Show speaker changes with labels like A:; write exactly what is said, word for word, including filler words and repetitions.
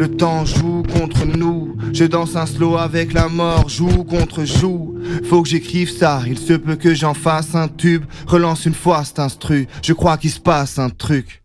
A: Le temps joue contre nous. Je danse un slow avec la mort, joue contre joue. Faut que j'écrive ça, il se peut que j'en fasse un tube. Relance une fois cet instru, je crois qu'il se passe un truc.